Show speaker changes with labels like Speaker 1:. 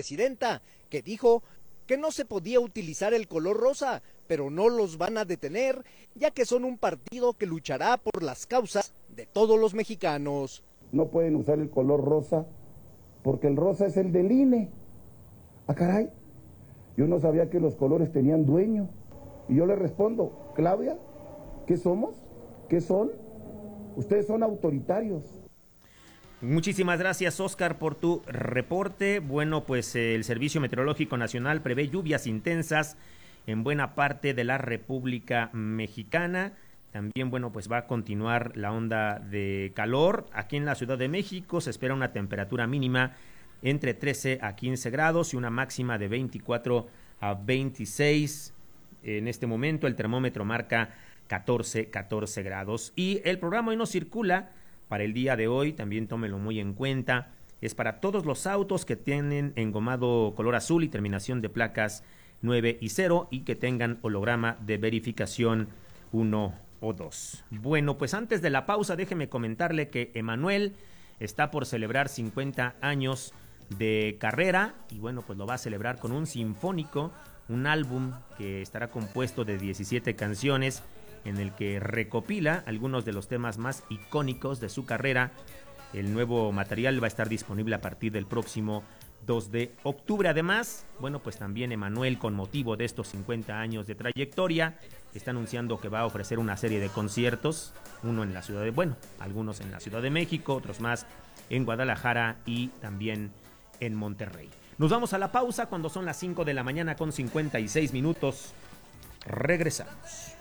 Speaker 1: presidenta, que dijo que no se podía utilizar el color rosa, pero no los van a detener, ya que son un partido que luchará por las causas de todos los mexicanos.
Speaker 2: No pueden usar el color rosa, porque el rosa es el del INE. Ah, caray, yo no sabía que los colores tenían dueño. Y yo le respondo, Claudia, ¿qué somos? ¿Qué son? Ustedes son autoritarios.
Speaker 3: Muchísimas gracias, Oscar, por tu reporte. Bueno, pues el Servicio Meteorológico Nacional prevé lluvias intensas en buena parte de la República Mexicana. También, bueno, pues va a continuar la onda de calor. Aquí en la Ciudad de México se espera una temperatura mínima entre 13 a 15 grados y una máxima de 24 a 26. En este momento el termómetro marca 14 grados. Y el programa hoy no circula para el día de hoy, también tómenlo muy en cuenta. Es para todos los autos que tienen engomado color azul y terminación de placas 9 y 0 y que tengan holograma de verificación 1 o 2. Bueno, pues antes de la pausa, déjeme comentarle que Emanuel está por celebrar 50 años de carrera y bueno, pues lo va a celebrar con un sinfónico, un álbum que estará compuesto de 17 canciones en el que recopila algunos de los temas más icónicos de su carrera. El nuevo material va a estar disponible a partir del próximo 2 de octubre. Además, bueno, pues también Emanuel, con motivo de estos 50 años de trayectoria, está anunciando que va a ofrecer una serie de conciertos, uno en la ciudad de, bueno, algunos en la Ciudad de México, otros más en Guadalajara y también en Monterrey. Nos vamos a la pausa cuando son las 5 de la mañana con 56 minutos. Regresamos.